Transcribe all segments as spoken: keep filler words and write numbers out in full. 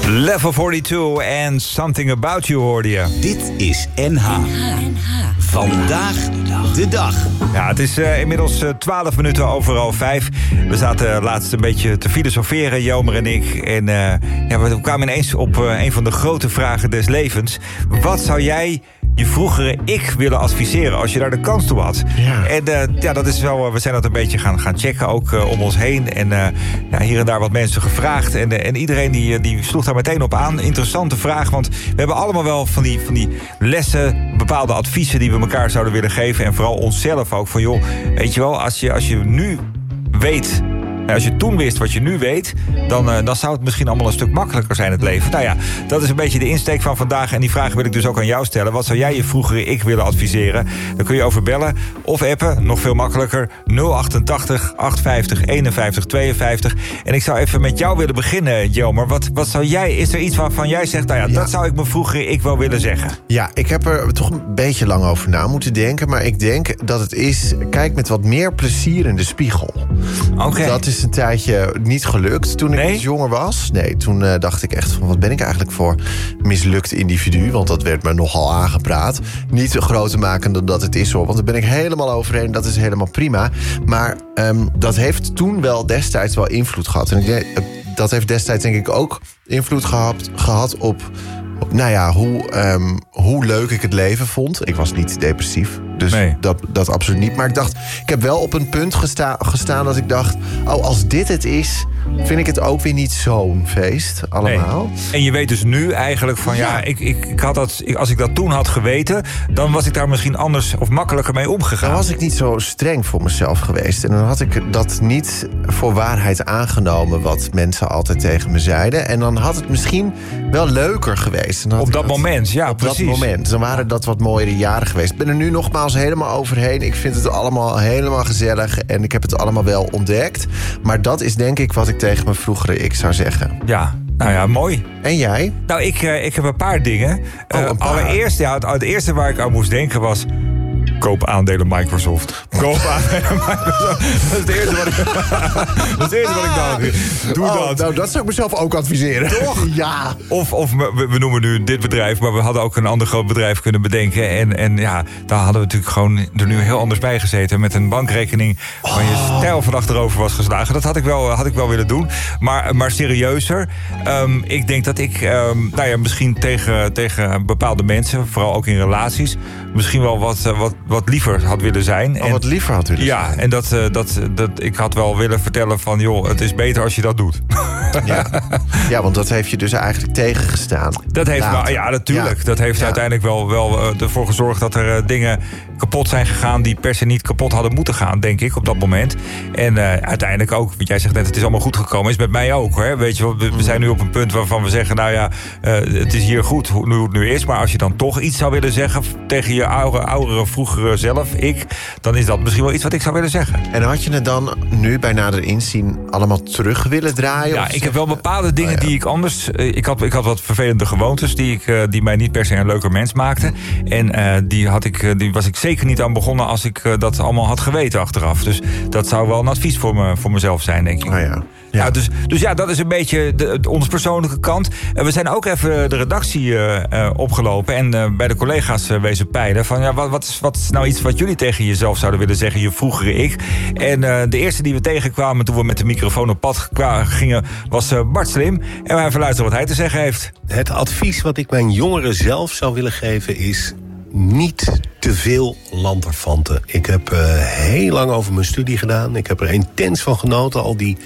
Level forty-two en Something About You hoorde je. Dit is N H. N H. Vandaag de dag. Ja, het is uh, inmiddels uh, twaalf minuten over half vijf. We zaten laatst een beetje te filosoferen, Jelmer en ik. En uh, ja, we kwamen ineens op uh, een van de grote vragen des levens. Wat zou jij je vroegere ik willen adviseren als je daar de kans toe had? Ja. En uh, ja, dat is wel, uh, we zijn dat een beetje gaan, gaan checken, ook uh, om ons heen. En uh, ja, hier en daar wat mensen gevraagd. En, uh, en iedereen die, die sloeg daar meteen op aan. Interessante vraag, want we hebben allemaal wel van die, van die lessen, bepaalde adviezen die we elkaar zouden willen geven. En vooral onszelf ook. Van joh, weet je wel, als je, als je nu weet, als je toen wist wat je nu weet, dan, uh, dan zou het misschien allemaal een stuk makkelijker zijn, het leven. Nou ja, dat is een beetje de insteek van vandaag. En die vraag wil ik dus ook aan jou stellen. Wat zou jij je vroegere ik willen adviseren? Daar kun je over bellen of appen. Nog veel makkelijker. nul achtentachtig achthonderdvijftig eenenvijftig tweeënvijftig. En ik zou even met jou willen beginnen, Jelmer. Wat, wat zou jij, is er iets waarvan jij zegt, nou ja, ja, dat zou ik mijn vroegere ik wel willen zeggen? Ja, ik heb er toch een beetje lang over na moeten denken. Maar ik denk dat het is, kijk met wat meer plezier in de spiegel. Oké. Okay. Dat is een tijdje niet gelukt toen ik nee? iets jonger was. Nee, toen uh, dacht ik echt van, wat ben ik eigenlijk voor mislukt individu? Want dat werd me nogal aangepraat. Niet groter maken dan dat het is, hoor. Want daar ben ik helemaal overheen. Dat is helemaal prima. Maar um, dat heeft toen wel destijds wel invloed gehad. En ik denk, dat heeft destijds denk ik ook invloed gehad, gehad op, op... nou ja, hoe, um, hoe leuk ik het leven vond. Ik was niet depressief. Dus nee. dat, dat absoluut niet. Maar ik dacht, ik heb wel op een punt gesta- gestaan dat ik dacht, oh, als dit het is, vind ik het ook weer niet zo'n feest allemaal. Nee. En je weet dus nu eigenlijk van, ja, ja ik, ik, ik had dat, ik, als ik dat toen had geweten, dan was ik daar misschien anders of makkelijker mee omgegaan. Dan was ik niet zo streng voor mezelf geweest. En dan had ik dat niet voor waarheid aangenomen wat mensen altijd tegen me zeiden. En dan had het misschien wel leuker geweest. En op dat, dat moment, ja, op precies. Op dat moment. Dan waren dat wat mooiere jaren geweest. Ik ben er nu nogmaals helemaal overheen. Ik vind het allemaal helemaal gezellig. En ik heb het allemaal wel ontdekt. Maar dat is denk ik wat ik tegen mijn vroegere ik zou zeggen. Ja, nou ja, mooi. En jij? Nou, ik, uh, ik heb een paar dingen. Oh, een paar. Uh, allereerst, ja, het, het eerste waar ik aan moest denken was, koop aandelen Microsoft. Koop aandelen Microsoft. Dat is het eerste wat ik, dat is het eerste wat ik dacht. Doe oh, dat. Nou, dat zou ik mezelf ook adviseren. Toch? Ja. Of, of we, we noemen nu dit bedrijf, maar we hadden ook een ander groot bedrijf kunnen bedenken. En, en ja, daar hadden we natuurlijk gewoon er nu heel anders bij gezeten. Met een bankrekening waar je stijl van achterover was geslagen. Dat had ik wel, had ik wel willen doen. Maar, maar serieuzer. Um, ik denk dat ik um, nou ja, misschien tegen, tegen bepaalde mensen, vooral ook in relaties, misschien wel wat, wat, wat liever had willen zijn. Oh, en, wat liever had willen ja, zijn. Ja, en dat, dat, dat, ik had wel willen vertellen van, joh, het is beter als je dat doet. Ja, ja, want dat heeft je dus eigenlijk tegengestaan. Dat heeft wel, ja, natuurlijk. Ja. Dat heeft ja. uiteindelijk wel, wel uh, ervoor gezorgd dat er uh, dingen kapot zijn gegaan die per se niet kapot hadden moeten gaan, denk ik, op dat moment. En uh, uiteindelijk ook, want jij zegt net, het is allemaal goed gekomen, is met mij ook, hoor. Weet je, we, we zijn nu op een punt waarvan we zeggen, nou ja, uh, het is hier goed hoe, hoe het nu is, maar als je dan toch iets zou willen zeggen tegen je oude, oudere, vroegere zelf, ik, dan is dat misschien wel iets wat ik zou willen zeggen. En had je het dan nu bij nader inzien allemaal terug willen draaien? Ja, ik heb wel bepaalde dingen oh, ja. die ik anders... Uh, ik, had, ik had wat vervelende gewoontes die, ik, uh, die mij niet per se een leuker mens maakten. En uh, die, had ik, uh, die was ik zeker niet aan begonnen als ik uh, dat allemaal had geweten achteraf. Dus dat zou wel een advies voor, me, voor mezelf zijn, denk ik. Oh, ja. Ja. Ja, dus, dus ja, dat is een beetje de, de, onze persoonlijke kant. Uh, we zijn ook even de redactie uh, uh, opgelopen en uh, bij de collega's uh, wezen peilen van, ja, wat, wat, is, wat is nou iets wat jullie tegen jezelf zouden willen zeggen, je vroegere ik. En uh, de eerste die we tegenkwamen toen we met de microfoon op pad gingen, was uh, Bart Slim. En we even luisteren wat hij te zeggen heeft. Het advies wat ik mijn jongeren zelf zou willen geven is niet te veel lanterfanten. Ik heb uh, heel lang over mijn studie gedaan. Ik heb er intens van genoten, al die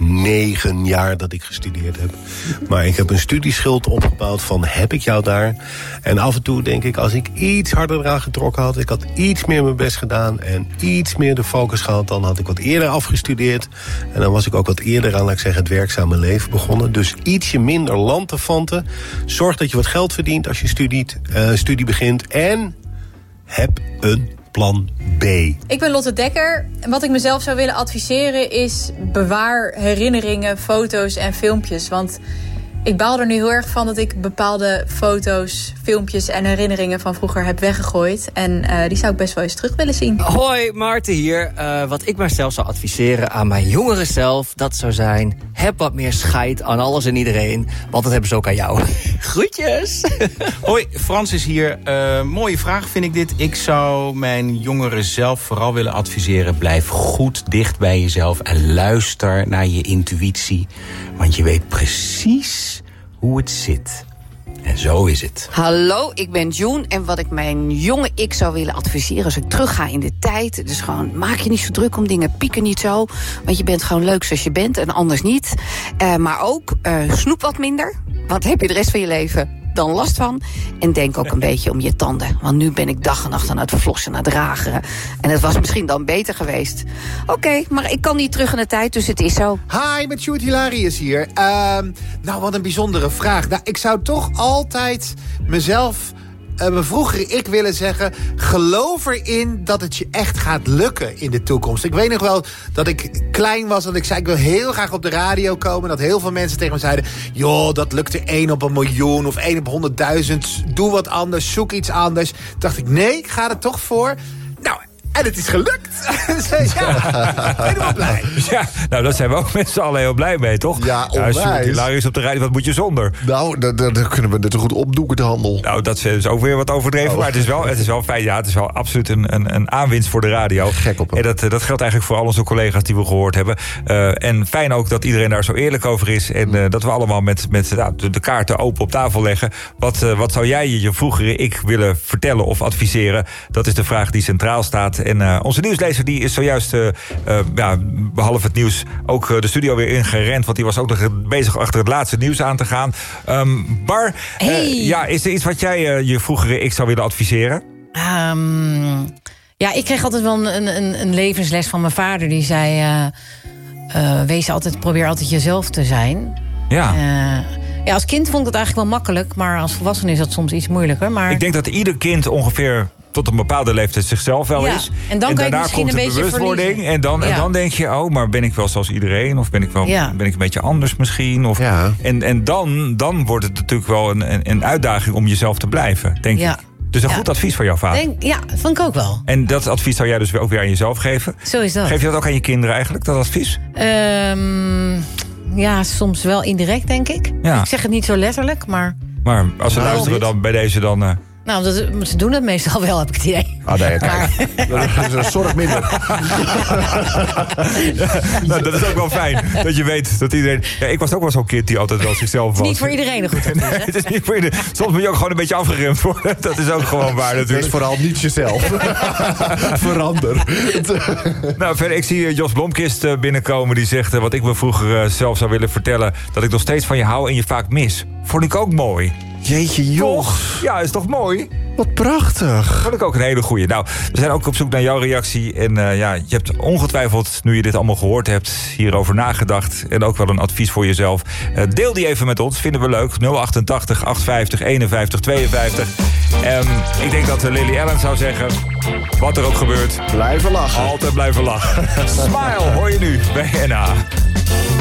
negen jaar dat ik gestudeerd heb. Maar ik heb een studieschuld opgebouwd van, heb ik jou daar? En af en toe denk ik, als ik iets harder eraan getrokken had, ik had iets meer mijn best gedaan en iets meer de focus gehad, dan had ik wat eerder afgestudeerd. En dan was ik ook wat eerder aan, laat ik zeggen, het werkzame leven begonnen. Dus ietsje minder lanterfanten. Zorg dat je wat geld verdient als je studiet, uh, studie begint. En heb een plan B. Ik ben Lotte Dekker. En wat ik mezelf zou willen adviseren is, bewaar herinneringen, foto's en filmpjes. Want Ik baal er nu heel erg van dat ik bepaalde foto's, filmpjes en herinneringen van vroeger heb weggegooid. En uh, die zou ik best wel eens terug willen zien. Hoi, Maarten hier. Uh, wat ik mezelf zou adviseren aan mijn jongere zelf, dat zou zijn: heb wat meer scheid aan alles en iedereen, want dat hebben ze ook aan jou. Groetjes! Hoi, Frans is hier. Uh, mooie vraag vind ik dit. Ik zou mijn jongeren zelf vooral willen adviseren: blijf goed dicht bij jezelf en luister naar je intuïtie. Want je weet precies hoe het zit. En zo is het. Hallo, ik ben June. En wat ik mijn jonge ik zou willen adviseren als ik terugga in de tijd. Dus gewoon, maak je niet zo druk om dingen. Pieken niet zo. Want je bent gewoon leuk zoals je bent en anders niet. Uh, maar ook, uh, snoep wat minder. Want heb je de rest van je leven dan last van. En denk ook een beetje om je tanden. Want nu ben ik dag en nacht aan het flossen, aan het dragen. En het was misschien dan beter geweest. Oké, okay, maar ik kan niet terug in de tijd, dus het is zo. Hi, met Sjoerd Hilarius hier. Uh, nou, wat een bijzondere vraag. Nou, ik zou toch altijd mezelf, Uh, mijn vroegere ik willen zeggen: geloof erin dat het je echt gaat lukken in de toekomst. Ik weet nog wel dat ik klein was en ik zei: ik wil heel graag op de radio komen. Dat heel veel mensen tegen me zeiden: joh, dat lukt er één op een miljoen of één op honderdduizend. Doe wat anders, zoek iets anders. Toen dacht ik: nee, ik ga er toch voor. Nou, en het is gelukt. Dus ja, helemaal blij. Ja, nou, dat zijn we ook met z'n allen heel blij mee, toch? Ja, onwijs. Ja, Hilarius op de radio, wat moet je zonder? Nou, daar kunnen we net zo goed opdoeken, de handel. Nou, dat is dus ook weer wat overdreven. Oh. Maar het is wel, het is wel fijn. Ja, het is wel absoluut een, een, een aanwinst voor de radio. Gek op hem. En dat, dat geldt eigenlijk voor al onze collega's die we gehoord hebben. Uh, en fijn ook dat iedereen daar zo eerlijk over is. En uh, dat we allemaal met, met nou, de, de kaarten open op tafel leggen. Wat, uh, wat zou jij je vroegere ik willen vertellen of adviseren? Dat is de vraag die centraal staat. En uh, onze nieuwslezer die is zojuist, uh, uh, ja, behalve het nieuws, ook uh, de studio weer ingerend. Want die was ook nog bezig achter het laatste nieuws aan te gaan. Um, Bar, hey. uh, ja, is er iets wat jij uh, je vroegere ik zou willen adviseren? Um, ja, ik kreeg altijd wel een, een, een levensles van mijn vader. Die zei, uh, uh, wees altijd, probeer altijd jezelf te zijn. Ja. Uh, ja, als kind vond ik dat eigenlijk wel makkelijk. Maar als volwassene is dat soms iets moeilijker. Maar ik denk dat ieder kind ongeveer tot een bepaalde leeftijd zichzelf wel ja. is. En, dan en kan daarna je komt de bewustwording. En dan, ja. en dan denk je, oh, maar ben ik wel zoals iedereen? Of ben ik, wel, ja. ben ik een beetje anders misschien? Of, ja. En, en dan, dan wordt het natuurlijk wel een, een uitdaging om jezelf te blijven, denk ja. ik. Dus een ja. goed advies van jouw vader. Denk, ja, vond ik ook wel. En dat advies zou jij dus ook weer aan jezelf geven? Zo is dat. Geef je dat ook aan je kinderen eigenlijk, dat advies? Um, ja, soms wel indirect, denk ik. Ja. Ik zeg het niet zo letterlijk, maar... Maar als ze nou, luisteren dan bij deze dan... Uh... Nou, dat, ze doen het meestal wel, heb ik het idee. Ah, nee, kijk. Dat is een zorg minder. Ja, nou, dat is ook wel fijn. Dat je weet dat iedereen... Ja, ik was ook wel zo'n kind die altijd wel zichzelf was. Het is niet voor iedereen een goed advies, nee, het is niet voor iedereen. Soms moet je ook gewoon een beetje afgeremd worden. Dat is ook gewoon waar natuurlijk. Het is vooral niet jezelf. Verander. Nou, verder, ik zie Jos Blomkist binnenkomen. Die zegt, wat ik me vroeger zelf zou willen vertellen... dat ik nog steeds van je hou en je vaak mis. Vond ik ook mooi. Jeetje, Jos. Ja, is toch mooi? Wat prachtig. Vond ik ook een hele goeie. Nou, we zijn ook op zoek naar jouw reactie. En uh, ja, je hebt ongetwijfeld, nu je dit allemaal gehoord hebt... hierover nagedacht. En ook wel een advies voor jezelf. Uh, deel die even met ons, vinden we leuk. nul achtentachtig, achtenvijftig, eenenvijftig, tweeënvijftig. Um, ik denk dat Lily Allen zou zeggen... wat er ook gebeurt... Blijven lachen. Altijd blijven lachen. Smile, hoor je nu bij N H.